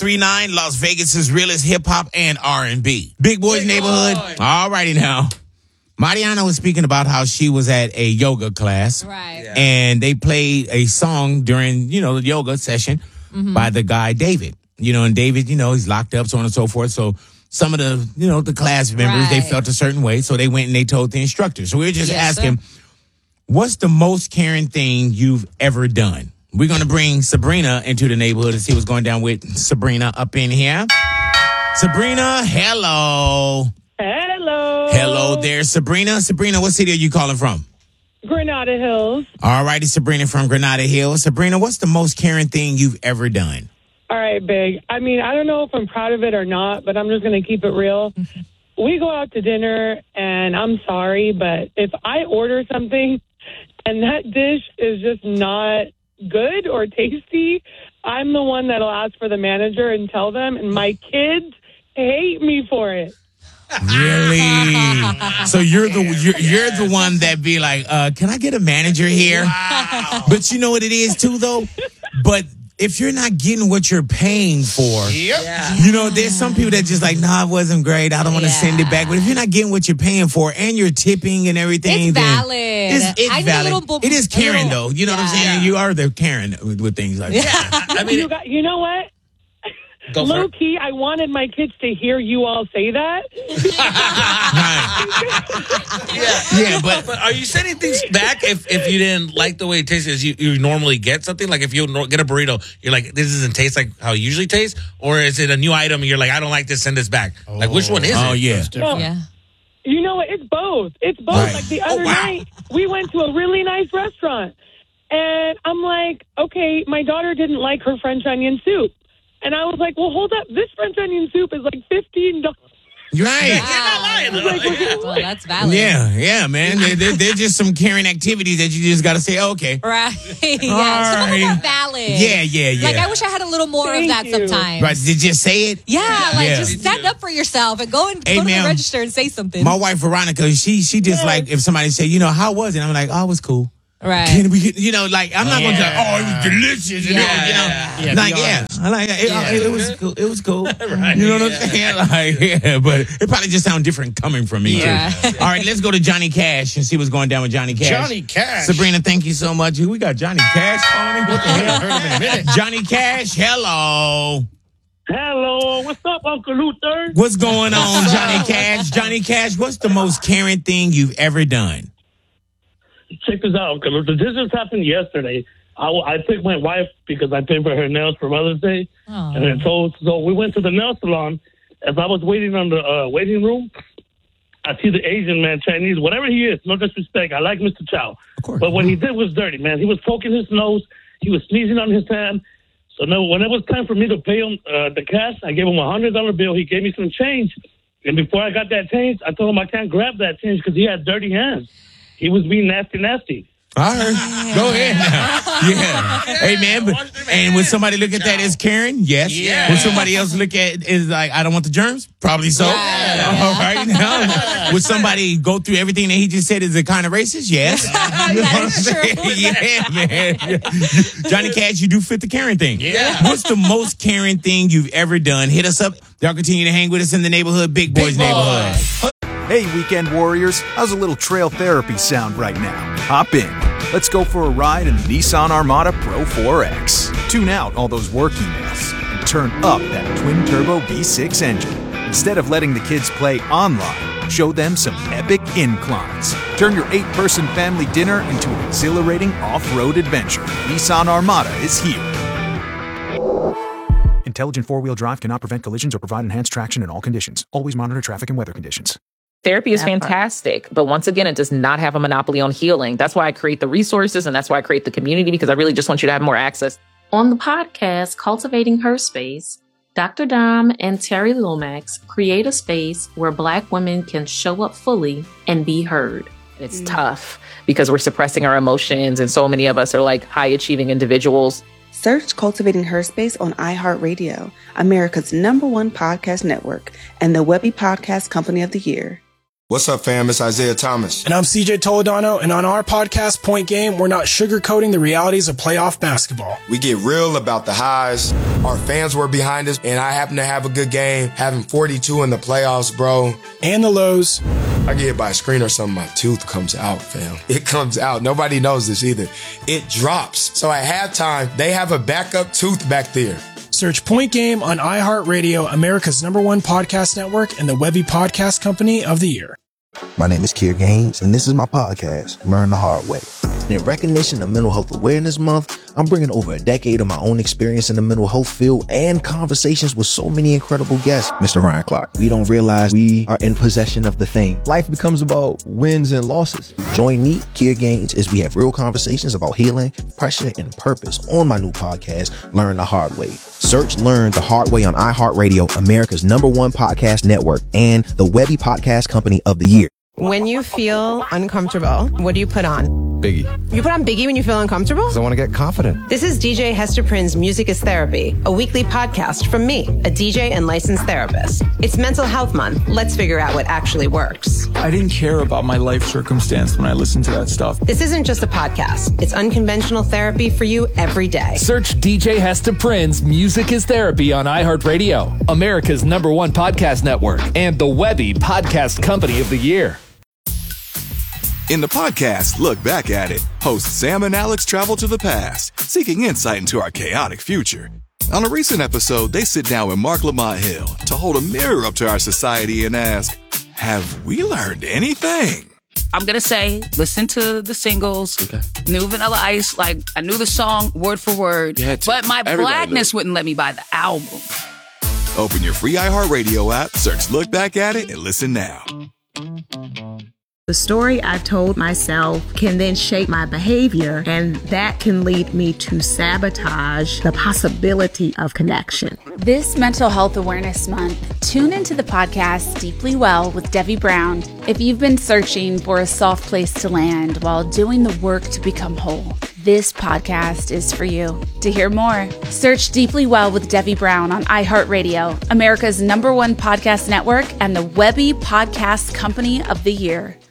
103.9, Las Vegas's realest hip hop and R&B. Big Boy's Neighborhood. All righty now. Mariana was speaking about how she was at a yoga class. Right. Yeah. And they played a song during, the yoga session by the guy David. And David, he's locked up, so on and so forth. So some of the, the class members, they Right. felt a certain way. So they went and they told the instructor. So we were just Yes, asking, what's the most caring thing you've ever done? We're going to bring Sabrina into the neighborhood and see what's going down with Sabrina up in here. Sabrina, hello. Hello. Hello there, Sabrina. Sabrina, what city are you calling from? Granada Hills. All righty, Sabrina from Granada Hills. Sabrina, what's the most caring thing you've ever done? All right, Big. I mean, I don't know if I'm proud of it or not, but I'm just going to keep it real. We go out to dinner, and I'm sorry, but if I order something and that dish is just not good or tasty, I'm the one that'll ask for the manager and tell them, and my kids hate me for it. Really? So you're the one that be like, can I get a manager here? Wow. But you know what it is too, though? But if you're not getting what you're paying for, Yep. there's some people that just like, nah, it wasn't great. I don't want to send it back. But if you're not getting what you're paying for and you're tipping and everything, It's then valid. It's I need a valid. little It is caring, though. You know what I'm saying? Yeah. You are the caring with things like that. I mean, You know what? go for Low it. key, I wanted my kids to hear you all say that. Yeah, but But are you sending things back if you didn't like the way it tastes? You normally get something? Like if you get a burrito, you're like, this doesn't taste like how it usually tastes? Or is it a new item and you're like, I don't like this, send this back? Like, which one is it? Oh, yeah. No, Yeah. You know what? It's both. It's both. Right. Like the other night, we went to a really nice restaurant. And I'm like, okay, my daughter didn't like her French onion soup. And I was like, well, hold up. This French onion soup is like $15. Right. You're not lying. though. Well, that's valid. Yeah, man. They're just some caring activities that you just got to say, okay. Right. Yeah. Some of them are valid. Yeah. Like, I wish I had a little more Thank of that you. sometimes. Right, did you say it? Yeah, like Yeah. just stand up for yourself and go Hey, to the ma'am. register and say something. My wife, Veronica, she just like, if somebody say, how was it? I'm like, oh, it was cool. Right. Can we get, like, I'm not going to say, oh, it was delicious. Yeah. Like, I like it was cool. It was cool. Right. You know what I'm saying? Like, but it probably just sounds different coming from me, Yeah. too. All right, let's go to Johnny Cash and see what's going down with Johnny Cash. Johnny Cash. Sabrina, thank you so much. We got Johnny Cash calling. What the hell? Heard him in a minute. Johnny Cash, hello. Hello. What's up, Uncle Luther? What's going on, Johnny Cash? Johnny Cash, what's the most caring thing you've ever done? Check this out, Uncle Luther. This just happened yesterday. I took my wife because I paid for her nails for Mother's Day. Aw. And then so we went to the nail salon. As I was waiting on the waiting room, I see the Asian man, Chinese, whatever he is, no disrespect. I like Mr. Chow. Of course. But what he did was dirty, man. He was poking his nose. He was sneezing on his hand. So now, when it was time for me to pay him the cash, I gave him a $100 bill. He gave me some change. And before I got that change, I told him I can't grab that change because he had dirty hands. He was being nasty. All right. Go ahead now. Yeah. Hey, man. And would somebody look at that as caring? Yes. Yeah. Would somebody else look at it as like, I don't want the germs? Probably so. Yeah. All right. Now, would somebody go through everything that he just said as a kind of racist? Yes. You know what I'm is true. saying? Yeah, man. Johnny Cash, you do fit the caring thing. Yeah. What's the most caring thing you've ever done? Hit us up. Y'all continue to hang with us in the neighborhood, Big Boys Neighborhood. Hey, weekend warriors, how's a little trail therapy sound right now? Hop in. Let's go for a ride in the Nissan Armada Pro 4X. Tune out all those work emails and turn up that twin-turbo V6 engine. Instead of letting the kids play online, show them some epic inclines. Turn your 8-person family dinner into an exhilarating off-road adventure. Nissan Armada is here. Intelligent four-wheel drive cannot prevent collisions or provide enhanced traction in all conditions. Always monitor traffic and weather conditions. Therapy is fantastic, but once again, it does not have a monopoly on healing. That's why I create the resources and that's why I create the community, because I really just want you to have more access. On the podcast, Cultivating Her Space, Dr. Dom and Terry Lomax create a space where Black women can show up fully and be heard. It's tough because we're suppressing our emotions, and so many of us are like high-achieving individuals. Search Cultivating Her Space on iHeartRadio, America's #1 podcast network, and the Webby Podcast Company of the Year. What's up, fam? It's Isaiah Thomas. And I'm CJ Toledano, and on our podcast, Point Game, we're not sugarcoating the realities of playoff basketball. We get real about the highs. Our fans were behind us, and I happen to have a good game, having 42 in the playoffs, bro. And the lows. I get hit by a screen or something, my tooth comes out, fam. It comes out. Nobody knows this either. It drops. So at halftime, they have a backup tooth back there. Search Point Game on iHeartRadio, America's #1 podcast network, and the Webby Podcast Company of the Year. My name is Kier Gaines, and this is my podcast, Learn the Hard Way. In recognition of Mental Health Awareness Month, I'm bringing over a decade of my own experience in the mental health field and conversations with so many incredible guests. Mr. Ryan Clark, we don't realize we are in possession of the thing. Life becomes about wins and losses. Join me, Kier Gaines, as we have real conversations about healing, pressure, and purpose on my new podcast, Learn the Hard Way. Search Learn the Hard Way on iHeartRadio, America's #1 podcast network, and the Webby Podcast Company of the Year. When you feel uncomfortable, what do you put on? Biggie. You put on Biggie when you feel uncomfortable? Because I want to get confident. This is DJ Hester Prynne's Music is Therapy, a weekly podcast from me, a DJ and licensed therapist. It's Mental Health Month. Let's figure out what actually works. I didn't care about my life circumstance when I listened to that stuff. This isn't just a podcast. It's unconventional therapy for you every day. Search DJ Hester Prynne's Music is Therapy on iHeartRadio, America's #1 podcast network, and the Webby Podcast Company of the Year. In the podcast, Look Back at It, hosts Sam and Alex travel to the past, seeking insight into our chaotic future. On a recent episode, they sit down with Mark Lamont Hill to hold a mirror up to our society and ask, have we learned anything? I'm going to say, listen to the singles, New Vanilla Ice, like I knew the song word for word, but my blackness wouldn't let me buy the album. Open your free iHeartRadio app, search Look Back at It, and listen now. The story I told myself can then shape my behavior, and that can lead me to sabotage the possibility of connection. This Mental Health Awareness Month, tune into the podcast Deeply Well with Debbie Brown if you've been searching for a soft place to land while doing the work to become whole. This podcast is for you. To hear more, search Deeply Well with Debbie Brown on iHeartRadio, America's #1 podcast network, and the Webby Podcast Company of the Year.